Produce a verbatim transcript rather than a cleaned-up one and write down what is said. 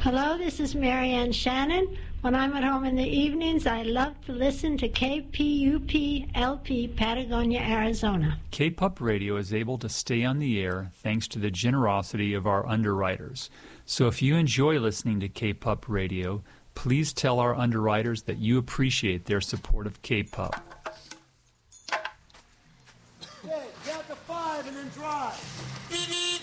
Hello, this is Marianne Shannon. When I'm at home in the evenings, I love to listen to K P U P L P Patagonia, Arizona. K P U P Radio is able to stay on the air thanks to the generosity of our underwriters. So if you enjoy listening to K P U P Radio, please tell our underwriters that you appreciate their support of K P U P. Okay, count to five and then drive.